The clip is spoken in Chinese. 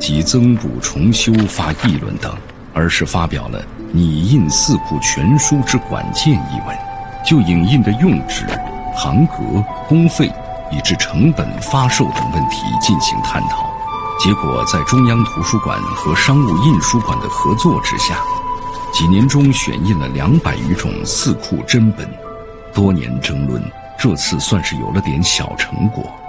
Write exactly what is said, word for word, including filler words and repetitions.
及增补重修发议论等，而是发表了拟印四库全书之管见一文，就影印的用纸、行格、工费以至成本、发售等问题进行探讨。结果在中央图书馆和商务印书馆的合作之下，几年中选印了两百余种四库真本。多年争论，这次算是有了点小成果。